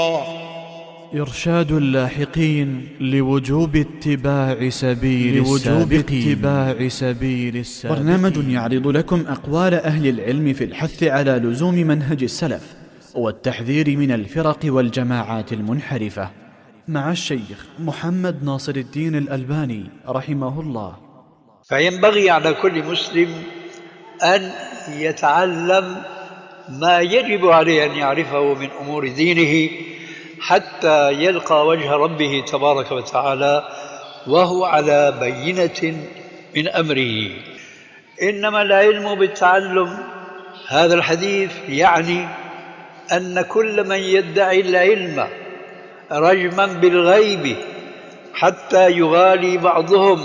إرشاد اللاحقين لوجوب اتباع سبيل السابقين. برنامج يعرض لكم أقوال أهل العلم في الحث على لزوم منهج السلف والتحذير من الفرق والجماعات المنحرفة، مع الشيخ محمد ناصر الدين الألباني رحمه الله. فينبغي على كل مسلم أن يتعلم ما يجب عليه أن يعرفه من أمور دينه حتى يلقى وجه ربه تبارك وتعالى وهو على بينة من أمره. إنما العلم بالتعلم، هذا الحديث يعني أن كل من يدعي العلم رجما بالغيب حتى يغالي بعضهم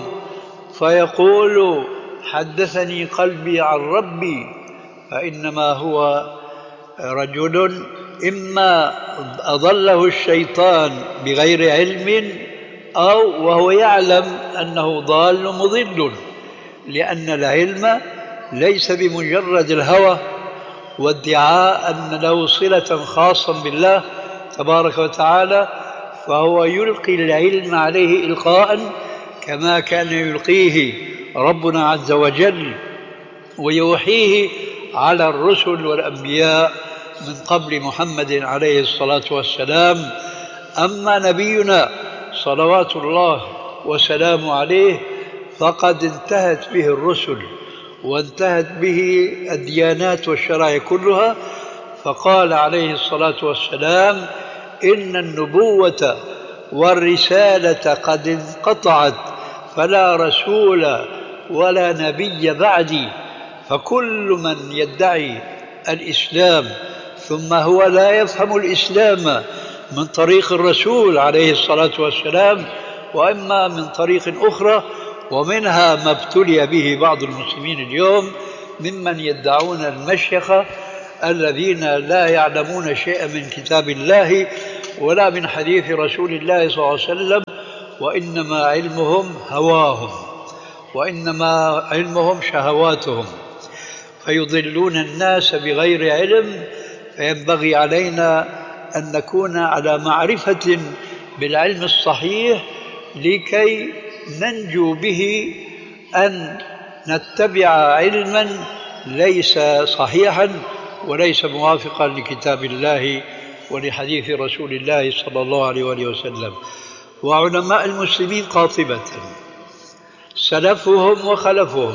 فيقول حدثني قلبي عن ربي، فإنما هو رجل إما أضله الشيطان بغير علم أو وهو يعلم أنه ضال مضل، لأن العلم ليس بمجرد الهوى وادعاء أن له صلة خاصة بالله تبارك وتعالى، فهو يلقي العلم عليه إلقاء كما كان يلقيه ربنا عز وجل ويوحيه على الرسل والأنبياء من قبل محمد عليه الصلاة والسلام. أما نبينا صلوات الله وسلامه عليه فقد انتهت به الرسل وانتهت به الديانات والشرائع كلها، فقال عليه الصلاة والسلام: إن النبوة والرسالة قد انقطعت فلا رسول ولا نبي بعدي. فكل من يدعي الإسلام ثم هو لا يفهم الإسلام من طريق الرسول عليه الصلاة والسلام وإما من طريق أخرى، ومنها ما ابتلي به بعض المسلمين اليوم ممن يدعون المشيخة الذين لا يعلمون شيئا من كتاب الله ولا من حديث رسول الله صلى الله عليه وسلم، وإنما علمهم هواهم وإنما علمهم شهواتهم، فيضلون الناس بغير علم. فينبغي علينا أن نكون على معرفة بالعلم الصحيح لكي ننجو به أن نتبع علما ليس صحيحا وليس موافقا لكتاب الله ولحديث رسول الله صلى الله عليه وآله وسلم. وعلماء المسلمين قاطبة سلفهم وخلفهم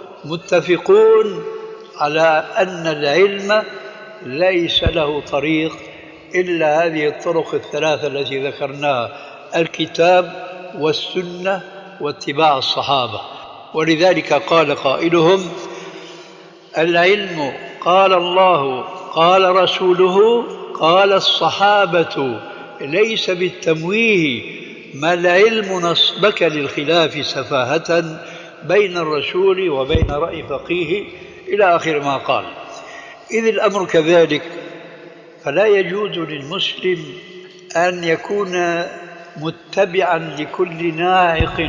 متفقون على أن العلم ليس له طريق إلا هذه الطرق الثلاثة التي ذكرناها: الكتاب والسنة واتباع الصحابة. ولذلك قال قائلهم: العلم قال الله قال رسوله قال الصحابة، ليس بالتمويه، ما العلم نصبك للخلاف سفاهة بين الرسول وبين رأي فقيه، إلى آخر ما قال. إذ الأمر كذلك، فلا يجوز للمسلم أن يكون متبعا لكل ناعق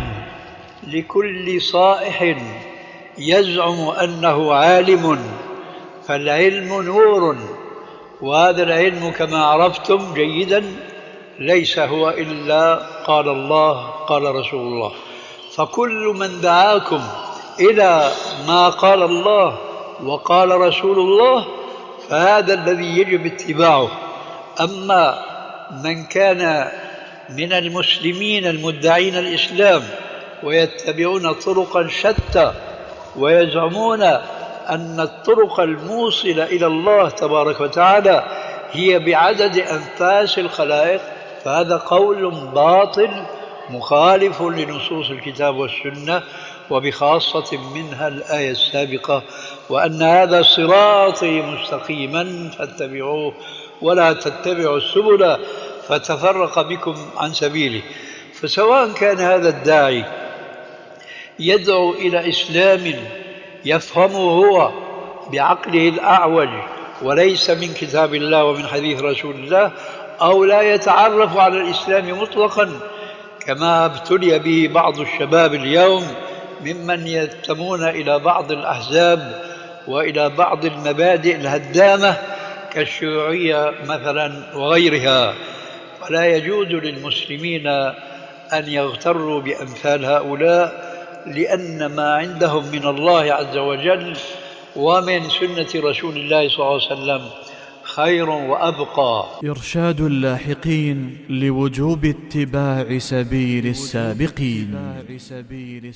لكل صائح يزعم أنه عالم، فالعلم نور، وهذا العلم كما عرفتم جيدا ليس هو إلا قال الله قال رسول الله. فكل من دعاكم إلى ما قال الله وقال رسول الله فهذا الذي يجب اتباعه. أما من كان من المسلمين المدعين الإسلام ويتبعون طرقا شتى ويزعمون أن الطرق الموصلة إلى الله تبارك وتعالى هي بعدد أنفاس الخلائق، فهذا قول باطل مخالف لنصوص الكتاب والسنة، وبخاصة منها الآية السابقة: وأن هذا صراطي مستقيما فاتبعوه ولا تتبعوا السبل فتفرق بكم عن سبيله. فسواء كان هذا الداعي يدعو إلى إسلام يفهمه هو بعقله الأعوج وليس من كتاب الله ومن حديث رسول الله، أو لا يتعرف على الإسلام مطلقا كما ابتلي به بعض الشباب اليوم ممن ينتمون إلى بعض الأحزاب وإلى بعض المبادئ الهدامة كالشيوعية مثلا وغيرها، ولا يجوز للمسلمين أن يغتروا بأمثال هؤلاء، لأن ما عندهم من الله عز وجل ومن سنة رسول الله صلى الله عليه وسلم خير وأبقى. إرشاد اللاحقين لوجوب اتباع سبيل السابقين.